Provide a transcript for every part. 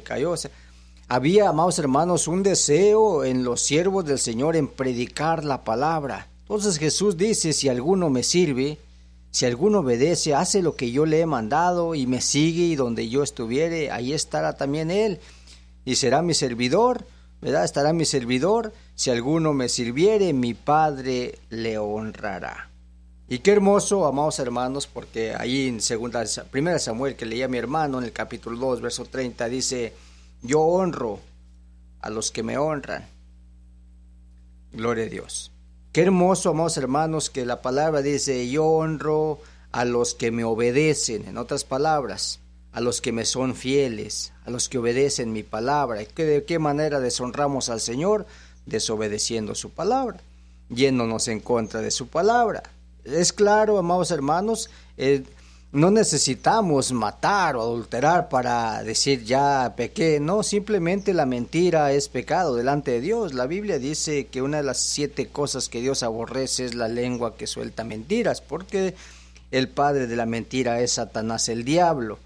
cayó. O sea, había, amados hermanos, un deseo en los siervos del Señor en predicar la palabra. Entonces Jesús dice, si alguno me sirve, si alguno obedece, hace lo que yo le he mandado y me sigue, y donde yo estuviere, ahí estará también él y será mi servidor, ¿verdad? Estará mi servidor. Si alguno me sirviere, mi Padre le honrará. Y qué hermoso, amados hermanos, porque ahí en 1 Samuel, que leía mi hermano, en el capítulo 2, verso 30, dice, yo honro a los que me honran. Gloria a Dios. Qué hermoso, amados hermanos, que la palabra dice, yo honro a los que me obedecen. En otras palabras, a los que me son fieles, a los que obedecen mi palabra. ¿De qué manera deshonramos al Señor? Desobedeciendo su palabra, yéndonos en contra de su palabra. Es claro, amados hermanos, no necesitamos matar o adulterar para decir ya pequé. No, simplemente la mentira es pecado delante de Dios. La Biblia dice que una de las 7 cosas que Dios aborrece es la lengua que suelta mentiras, porque el padre de la mentira es Satanás, el diablo.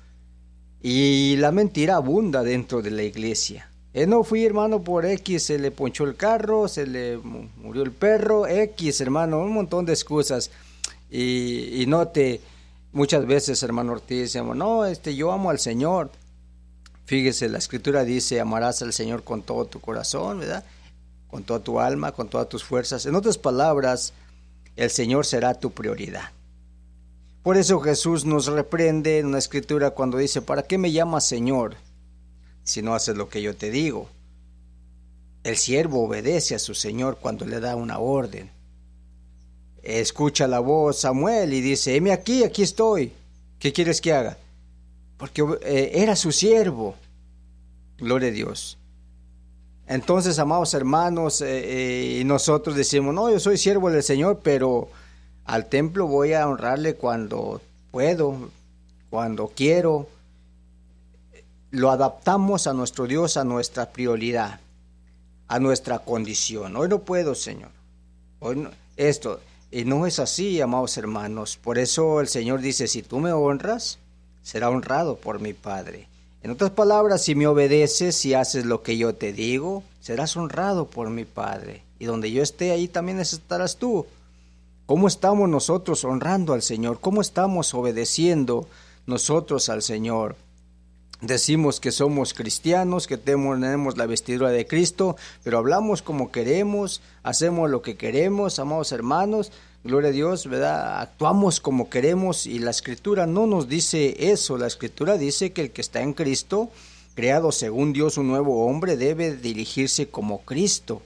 Y la mentira abunda dentro de la iglesia. No fui, hermano, por X, se le ponchó el carro, se le murió el perro, X, hermano, un montón de excusas. Y muchas veces, hermano Ortiz, decimos, no, yo amo al Señor. Fíjese, la Escritura dice, amarás al Señor con todo tu corazón, ¿verdad? Con toda tu alma, con todas tus fuerzas. En otras palabras, el Señor será tu prioridad. Por eso Jesús nos reprende en una Escritura cuando dice, ¿para qué me llamas Señor si no haces lo que yo te digo? El siervo obedece a su Señor cuando le da una orden. Escucha la voz Samuel y dice, heme aquí estoy. ¿Qué quieres que haga? Porque era su siervo. Gloria a Dios. Entonces, amados hermanos, y nosotros decimos, no, yo soy siervo del Señor, pero al templo voy a honrarle cuando puedo, cuando quiero. Lo adaptamos a nuestro Dios, a nuestra prioridad, a nuestra condición. Hoy no puedo, Señor. Hoy no, y no es así, amados hermanos. Por eso el Señor dice, si tú me honras, será honrado por mi Padre. En otras palabras, si me obedeces, si haces lo que yo te digo, serás honrado por mi Padre. Y donde yo esté, ahí también estarás tú. ¿Cómo estamos nosotros honrando al Señor? ¿Cómo estamos obedeciendo nosotros al Señor? Decimos que somos cristianos, que tenemos la vestidura de Cristo, pero hablamos como queremos, hacemos lo que queremos, amados hermanos, gloria a Dios, ¿verdad? Actuamos como queremos y la Escritura no nos dice eso. La Escritura dice que el que está en Cristo, creado según Dios un nuevo hombre, debe dirigirse como Cristo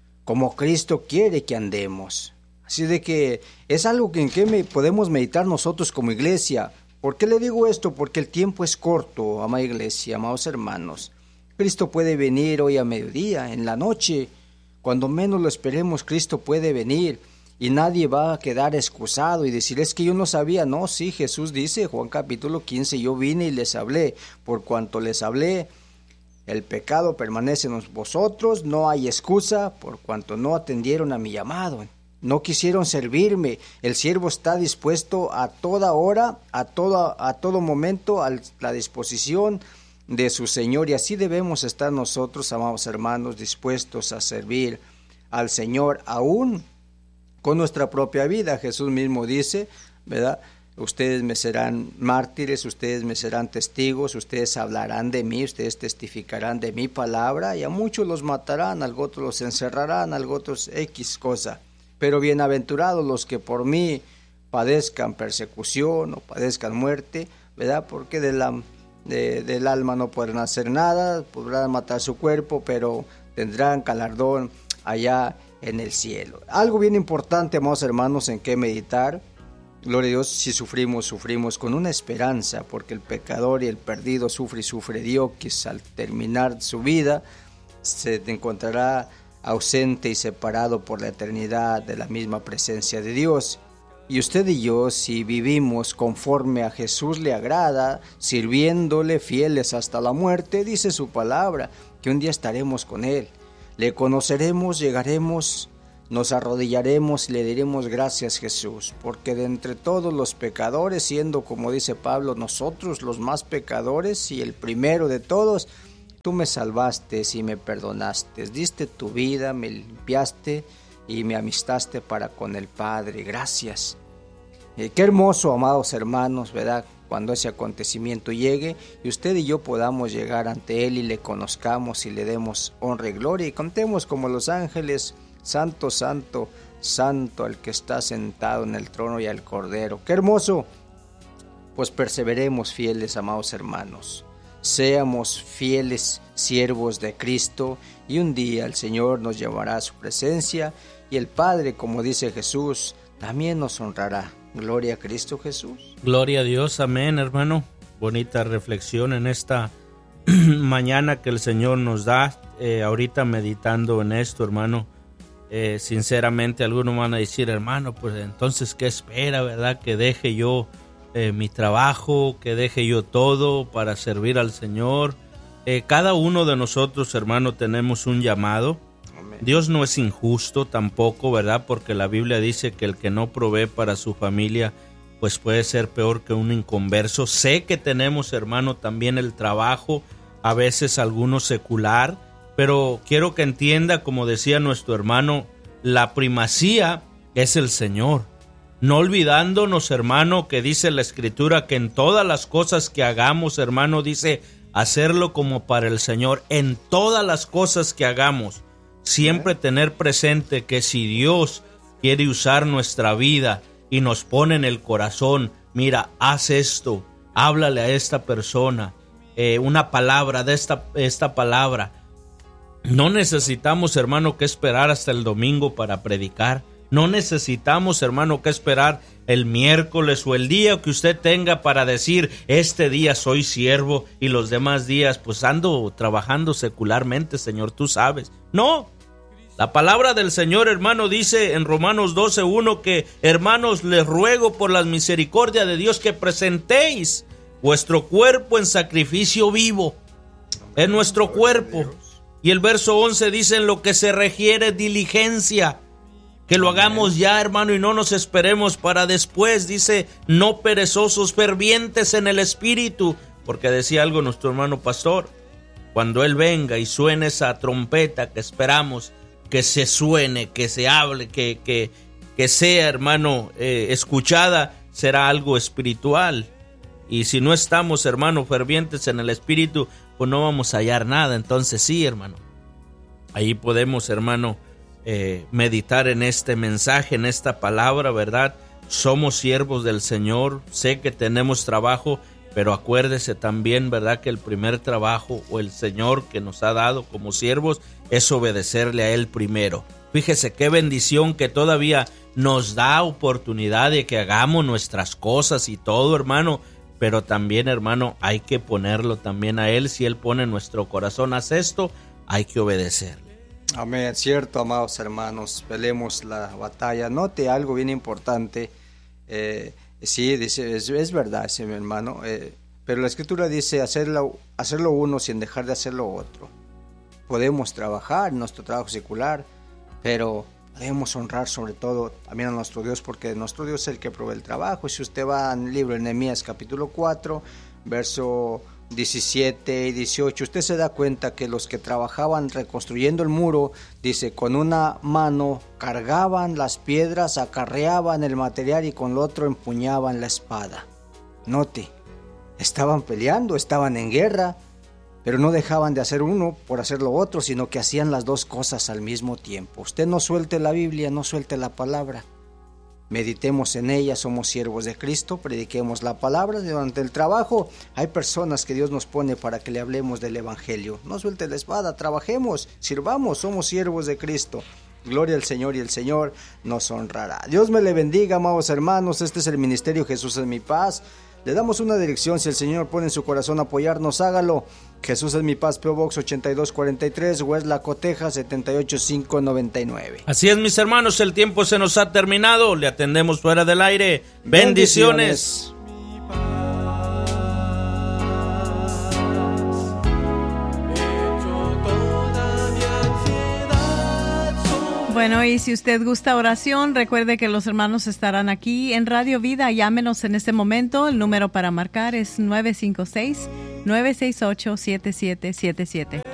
quiere que andemos. Así de que es algo en que podemos meditar nosotros como iglesia. ¿Por qué le digo esto? Porque el tiempo es corto, amada iglesia, amados hermanos. Cristo puede venir hoy a mediodía, en la noche. Cuando menos lo esperemos, Cristo puede venir. Y nadie va a quedar excusado y decir, es que yo no sabía. No, sí, Jesús dice, Juan capítulo 15, yo vine y les hablé. Por cuanto les hablé, el pecado permanece en vosotros, no hay excusa, por cuanto no atendieron a mi llamado. No quisieron servirme. El siervo está dispuesto a toda hora, a todo momento, a la disposición de su Señor. Y así debemos estar nosotros, amados hermanos, dispuestos a servir al Señor, aún con nuestra propia vida. Jesús mismo dice, ¿verdad? Ustedes me serán mártires, ustedes me serán testigos, ustedes hablarán de mí, ustedes testificarán de mi palabra, y a muchos los matarán, a otros los encerrarán, a otros X cosa. Pero bienaventurados los que por mí padezcan persecución o padezcan muerte, ¿verdad? Porque del alma no podrán hacer nada, podrán matar su cuerpo, pero tendrán galardón allá en el cielo. Algo bien importante, amados hermanos, en que meditar. Gloria a Dios, si sufrimos con una esperanza, porque el pecador y el perdido sufre Dios, al terminar su vida se encontrará ausente y separado por la eternidad de la misma presencia de Dios. Y usted y yo, si vivimos conforme a Jesús le agrada, sirviéndole fieles hasta la muerte, dice su palabra, que un día estaremos con Él. Le conoceremos, llegaremos, nos arrodillaremos y le diremos gracias Jesús, porque de entre todos los pecadores, siendo como dice Pablo, nosotros los más pecadores y el primero de todos, Tú me salvaste y me perdonaste, diste tu vida, me limpiaste y me amistaste para con el Padre. Gracias. Qué hermoso, amados hermanos, ¿verdad? Cuando ese acontecimiento llegue y usted y yo podamos llegar ante Él y le conozcamos y le demos honra y gloria y contemos como los ángeles: Santo, Santo, Santo, el que está sentado en el trono y al Cordero. ¡Qué hermoso! Pues perseveremos fieles, amados hermanos. Seamos fieles siervos de Cristo y un día el Señor nos llevará a su presencia y el Padre, como dice Jesús, también nos honrará. Gloria a Cristo Jesús. Gloria a Dios, amén, hermano. Bonita reflexión en esta mañana que el Señor nos da. Ahorita meditando en esto, hermano. Sinceramente, algunos van a decir, hermano, pues entonces, ¿qué espera, verdad? Que deje yo mi trabajo, que deje yo todo para servir al Señor. Cada uno de nosotros, hermano, tenemos un llamado. Amén. Dios no es injusto tampoco, ¿verdad? Porque la Biblia dice que el que no provee para su familia, pues puede ser peor que un inconverso. Sé que tenemos, hermano, también el trabajo, a veces algunos secular, pero quiero que entienda, como decía nuestro hermano, la primacía es el Señor. No olvidándonos, hermano, que dice la Escritura que en todas las cosas que hagamos, hermano, dice hacerlo como para el Señor. En todas las cosas que hagamos, siempre tener presente que si Dios quiere usar nuestra vida y nos pone en el corazón, mira, haz esto, háblale a esta persona, una palabra de esta palabra. No necesitamos, hermano, que esperar hasta el domingo para predicar. No necesitamos, hermano, que esperar el miércoles o el día que usted tenga para decir, este día soy siervo y los demás días pues ando trabajando secularmente, Señor, tú sabes. No, la palabra del Señor, hermano, dice en Romanos 12:1 que, hermanos, les ruego por la misericordia de Dios que presentéis vuestro cuerpo en sacrificio vivo. Es nuestro cuerpo. Y el verso 11 dice, en lo que se requiere diligencia, que lo hagamos ya, hermano, y no nos esperemos para después. Dice, no perezosos, fervientes en el espíritu, porque decía algo nuestro hermano pastor, cuando Él venga y suene esa trompeta que esperamos que se suene, que se hable, que sea, hermano, escuchada, será algo espiritual. Y si no estamos, hermano, fervientes en el espíritu, pues no vamos a hallar nada. Entonces sí, hermano, ahí podemos, hermano, meditar en este mensaje, en esta palabra, ¿verdad? Somos siervos del Señor, sé que tenemos trabajo, pero acuérdese también, ¿verdad?, que el primer trabajo o el Señor que nos ha dado como siervos es obedecerle a Él primero. Fíjese qué bendición que todavía nos da oportunidad de que hagamos nuestras cosas y todo, hermano, pero también, hermano, hay que ponerlo también a Él. Si Él pone en nuestro corazón, haz esto, hay que obedecerle. Amén, cierto, amados hermanos, peleemos la batalla. Note algo bien importante, sí, dice, es verdad, ese mi hermano, pero la Escritura dice hacerlo uno sin dejar de hacerlo otro. Podemos trabajar en nuestro trabajo secular, pero debemos honrar sobre todo también a nuestro Dios, porque nuestro Dios es el que provee el trabajo. Y si usted va al libro de Nehemías capítulo 4, verso 17 y 18, usted se da cuenta que los que trabajaban reconstruyendo el muro, dice, con una mano cargaban las piedras, acarreaban el material y con la otra empuñaban la espada. Note, estaban peleando, estaban en guerra, pero no dejaban de hacer uno por hacer lo otro, sino que hacían las dos cosas al mismo tiempo. Usted no suelte la Biblia, no suelte la palabra. Meditemos en ella, somos siervos de Cristo, prediquemos la palabra. Durante el trabajo hay personas que Dios nos pone para que le hablemos del Evangelio. No suelte la espada, trabajemos, sirvamos, somos siervos de Cristo. Gloria al Señor y el Señor nos honrará. Dios me le bendiga, amados hermanos. Este es el Ministerio Jesús es mi paz. Le damos una dirección, si el Señor pone en su corazón apoyarnos, hágalo. Jesús es mi paz, P.O. Box 8243, Weslaco, Texas 78599. Así es, mis hermanos, el tiempo se nos ha terminado. Le atendemos fuera del aire. Bendiciones. Bueno, y si usted gusta oración, recuerde que los hermanos estarán aquí en Radio Vida. Llámenos en este momento. El número para marcar es 956 968-7777.